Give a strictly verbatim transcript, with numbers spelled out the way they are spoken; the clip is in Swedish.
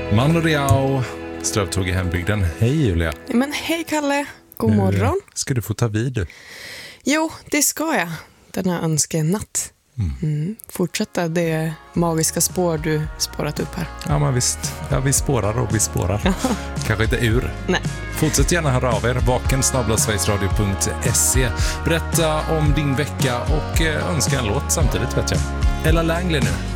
Mano Diao, strövtåg i hembygden. Hej Julia. Men hej Kalle, god morgon. Ska du få ta vid du? Jo, det ska jag. Den här önskenatt. Mm. Mm. Fortsätta det magiska spår du spårat upp här. Ja men visst, ja, vi spårar och vi spårar. Kanske inte ur. Nej. Fortsätt gärna höra av er, vaken snabel-a sverigesradio punkt se. Berätta om din vecka och önska en låt samtidigt vet jag. Ella Langley nu.